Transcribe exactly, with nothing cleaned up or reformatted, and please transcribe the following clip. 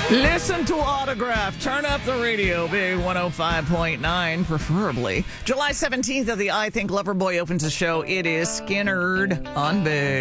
Listen to Autograph. Turn up the radio. Big one oh five point nine, preferably. July seventeenth of the I Think Loverboy opens the show. It is Skinnerd on Big.